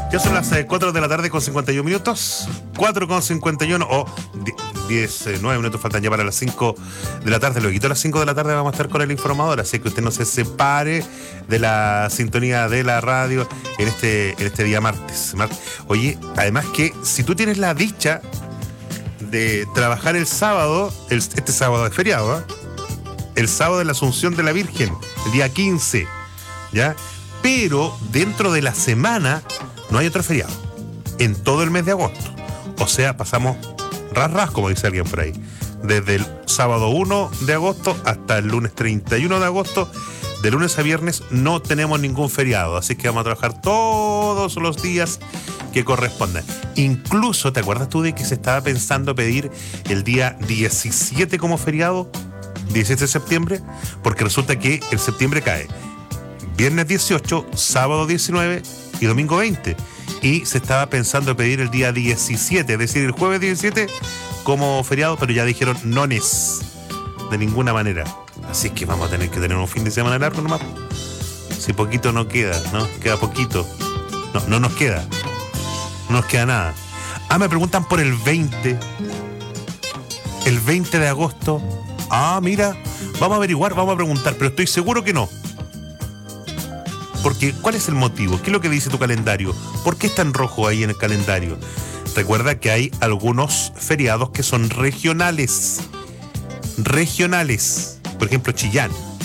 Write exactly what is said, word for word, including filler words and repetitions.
Ya son las cuatro de la tarde con cincuenta y un minutos. cuatro con cincuenta y uno o diecinueve minutos faltan ya para las cinco de la tarde. Luego a las cinco de la tarde vamos a estar con el informador, así que usted no se separe de la sintonía de la radio en este, en este día martes. Oye, además que si tú tienes la dicha de trabajar el sábado, el, este sábado es feriado, ¿eh? El sábado de la Asunción de la Virgen, el día quince, ¿ya? Pero dentro de la semana no hay otro feriado en todo el mes de agosto. O sea, pasamos ras ras, como dice alguien por ahí, desde el sábado uno de agosto hasta el lunes treinta y uno de agosto. De lunes a viernes no tenemos ningún feriado, así que vamos a trabajar todos los días que correspondan. Incluso, ¿te acuerdas tú de que se estaba pensando pedir el día diecisiete como feriado? diecisiete de septiembre, porque resulta que el septiembre cae viernes dieciocho, sábado diecinueve y domingo veinte. Y se estaba pensando pedir el día diecisiete, es decir, el jueves diecisiete como feriado, pero ya dijeron no es de ninguna manera. Así que vamos a tener que tener un fin de semana largo nomás. Si poquito no queda, ¿no? Queda poquito. No, no nos queda. No nos queda nada. Ah, me preguntan por el veinte. El veinte de agosto. Ah, mira, vamos a averiguar, vamos a preguntar, pero estoy seguro que no. Porque, ¿cuál es el motivo? ¿Qué es lo que dice tu calendario? ¿Por qué está en rojo ahí en el calendario? Recuerda que hay algunos feriados que son regionales. Regionales. Por ejemplo, Chillán.